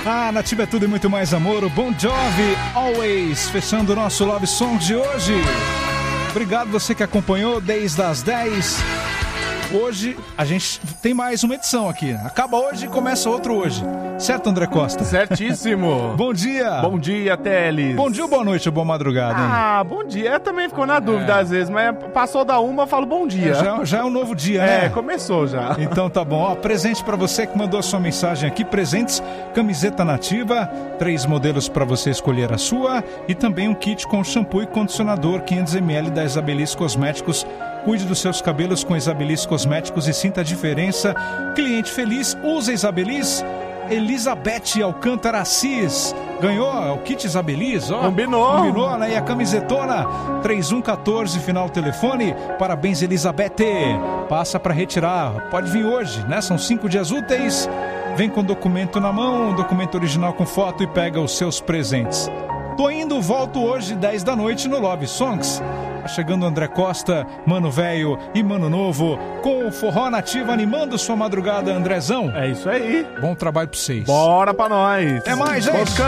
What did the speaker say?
Nativa é tudo e muito mais amor. O Bon Jovi, Always, fechando o nosso Love Songs de hoje. Obrigado você que acompanhou desde as 10. Hoje a gente tem mais uma edição aqui. Acaba hoje e começa outro hoje. Certo, André Costa? Certíssimo. Bom dia. Bom dia, Teles. Bom dia ou boa noite ou boa madrugada, hein? Bom dia. Eu também ficou na dúvida às vezes, mas passou da uma, eu falo bom dia. Já é um novo dia, né? Começou já. Então tá bom. Ó, presente pra você que mandou a sua mensagem aqui. Presentes, camiseta Nativa, 3 modelos pra você escolher a sua. E também um kit com shampoo e condicionador 500ml da Isabelis Cosméticos. Cuide dos seus cabelos com Isabelis Cosméticos e sinta a diferença. Cliente feliz, usa Isabelis. Elizabeth Alcântara Assis ganhou o kit Isabelis, ó. Combinou, né? E a camisetona 3114, final telefone. Parabéns, Elizabeth. Passa para retirar. Pode vir hoje, né? São 5 dias úteis. Vem com documento na mão, documento original com foto e pega os seus presentes. Tô indo, volto hoje, 10 da noite no Love Songs. Tá chegando André Costa, Mano Velho e Mano Novo, com o Forró Nativa animando sua madrugada, Andrezão. É isso aí. Bom trabalho pra vocês. Bora pra nós. Até mais, gente.